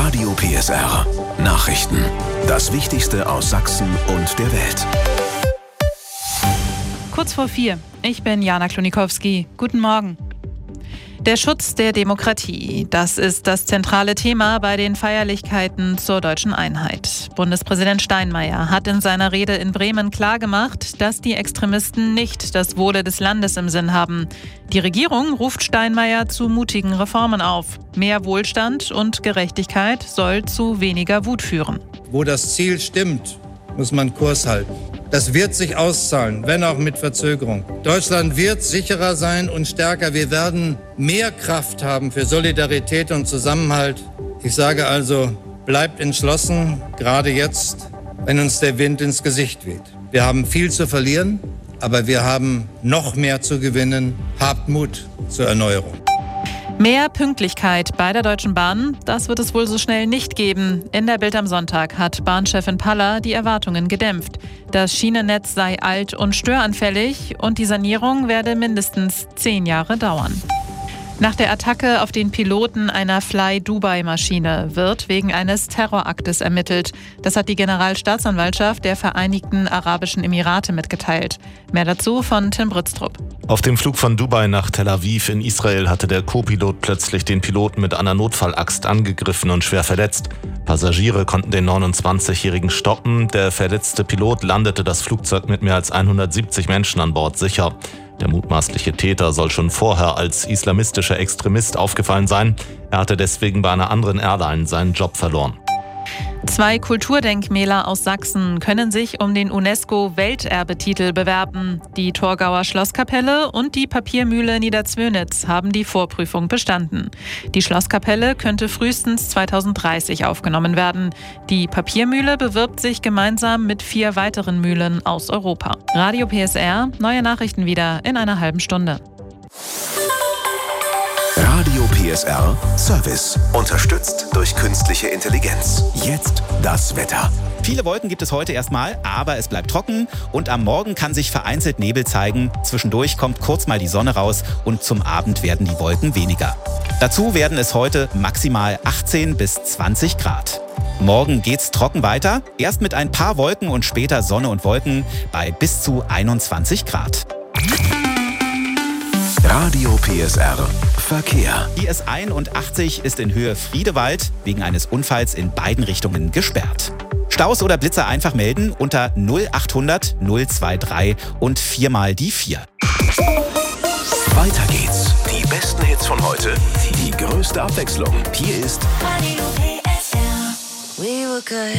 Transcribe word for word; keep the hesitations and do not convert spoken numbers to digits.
Radio P S R. Nachrichten. Das Wichtigste aus Sachsen und der Welt. Kurz vor vier. Ich bin Jana Klonikowski. Guten Morgen. Der Schutz der Demokratie, das ist das zentrale Thema bei den Feierlichkeiten zur deutschen Einheit. Bundespräsident Steinmeier hat in seiner Rede in Bremen klargemacht, dass die Extremisten nicht das Wohle des Landes im Sinn haben. Die Regierung ruft Steinmeier zu mutigen Reformen auf. Mehr Wohlstand und Gerechtigkeit soll zu weniger Wut führen. Wo das Ziel stimmt, muss man Kurs halten. Das wird sich auszahlen, wenn auch mit Verzögerung. Deutschland wird sicherer sein und stärker. Wir werden mehr Kraft haben für Solidarität und Zusammenhalt. Ich sage also, bleibt entschlossen, gerade jetzt, wenn uns der Wind ins Gesicht weht. Wir haben viel zu verlieren, aber wir haben noch mehr zu gewinnen. Habt Mut zur Erneuerung. Mehr Pünktlichkeit bei der Deutschen Bahn, das wird es wohl so schnell nicht geben. In der Bild am Sonntag hat Bahnchefin Paller die Erwartungen gedämpft. Das Schienennetz sei alt und störanfällig und die Sanierung werde mindestens zehn Jahre dauern. Nach der Attacke auf den Piloten einer Fly-Dubai-Maschine wird wegen eines Terroraktes ermittelt. Das hat die Generalstaatsanwaltschaft der Vereinigten Arabischen Emirate mitgeteilt. Mehr dazu von Tim Britztrup. Auf dem Flug von Dubai nach Tel Aviv in Israel hatte der Co-Pilot plötzlich den Piloten mit einer Notfallaxt angegriffen und schwer verletzt. Passagiere konnten den neunundzwanzigjährigen stoppen. Der verletzte Pilot landete das Flugzeug mit mehr als hundertsiebzig Menschen an Bord sicher. Der mutmaßliche Täter soll schon vorher als islamistischer Extremist aufgefallen sein. Er hatte deswegen bei einer anderen Airline seinen Job verloren. Zwei Kulturdenkmäler aus Sachsen können sich um den UNESCO-Welterbetitel bewerben. Die Torgauer Schlosskapelle und die Papiermühle Niederzwönitz haben die Vorprüfung bestanden. Die Schlosskapelle könnte frühestens zweitausenddreißig aufgenommen werden. Die Papiermühle bewirbt sich gemeinsam mit vier weiteren Mühlen aus Europa. Radio P S R, neue Nachrichten wieder in einer halben Stunde. Radio P S R Service. Unterstützt durch künstliche Intelligenz. Jetzt das Wetter. Viele Wolken gibt es heute erstmal, aber es bleibt trocken und am Morgen kann sich vereinzelt Nebel zeigen. Zwischendurch kommt kurz mal die Sonne raus und zum Abend werden die Wolken weniger. Dazu werden es heute maximal achtzehn bis zwanzig Grad. Morgen geht's trocken weiter, erst mit ein paar Wolken und später Sonne und Wolken bei bis zu einundzwanzig Grad. Radio P S R Verkehr. Die S einundachtzig ist in Höhe Friedewald wegen eines Unfalls in beiden Richtungen gesperrt. Staus oder Blitzer einfach melden unter null achthundert null dreiundzwanzig und viermal die vier. Weiter geht's. Die besten Hits von heute, die größte Abwechslung. Hier ist Radio P S R. We were good.